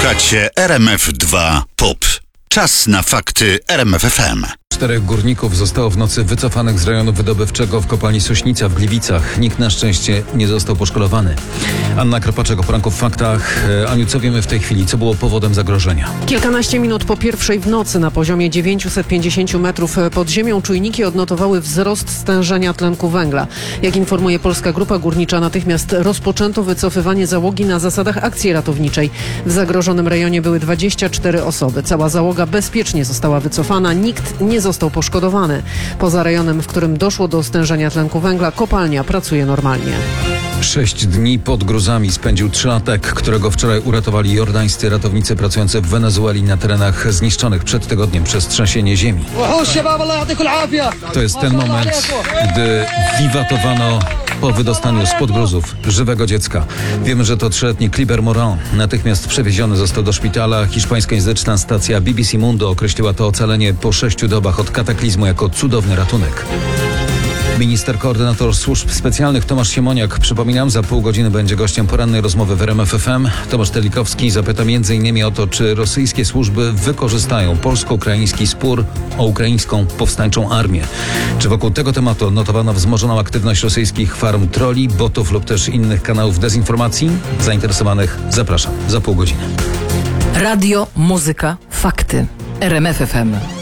Słuchacie RMF2 POP. Czas na fakty RMF FM. 4 górników zostało w nocy wycofanych z rejonu wydobywczego w kopalni Sośnica w Gliwicach. Nikt na szczęście nie został poszkodowany. Anna Kropaczek o poranku w faktach. Aniu, co wiemy w tej chwili? Co było powodem zagrożenia? Kilkanaście minut po pierwszej w nocy na poziomie 950 metrów pod ziemią czujniki odnotowały wzrost stężenia tlenku węgla. Jak informuje Polska Grupa Górnicza, natychmiast rozpoczęto wycofywanie załogi na zasadach akcji ratowniczej. W zagrożonym rejonie były 24 osoby. Cała załoga bezpiecznie została wycofana. Nikt nie został poszkodowany. Poza rejonem, w którym doszło do stężenia tlenku węgla, kopalnia pracuje normalnie. 6 dni pod gruzami spędził 3-latek, którego wczoraj uratowali jordańscy ratownicy pracujący w Wenezueli na terenach zniszczonych przed tygodniem przez trzęsienie ziemi. To jest ten moment, gdy wiwatowano po wydostaniu spod gruzów żywego dziecka. Wiemy, że to 3-letni Kliber Moran. Natychmiast przewieziony został do szpitala. Hiszpańskojęzyczna stacja BBC Mundo określiła to ocalenie po 6 dobach od kataklizmu jako cudowny ratunek. Minister koordynator służb specjalnych Tomasz Siemoniak, przypominam, za pół godziny będzie gościem porannej rozmowy w RMF FM. Tomasz Telikowski zapyta m.in. o to, czy rosyjskie służby wykorzystają polsko-ukraiński spór o ukraińską powstańczą armię. Czy wokół tego tematu odnotowano wzmożoną aktywność rosyjskich farm troli, botów lub też innych kanałów dezinformacji? Zainteresowanych zapraszam za pół godziny. Radio, muzyka, fakty. RMF FM.